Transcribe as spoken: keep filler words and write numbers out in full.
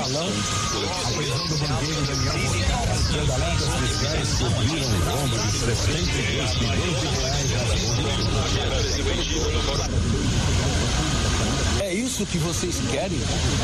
salão. A prisão do banqueiro Daniel Pedaladas fiscais cobriram o rombo de setenta e dois milhões de reais. É isso que vocês querem?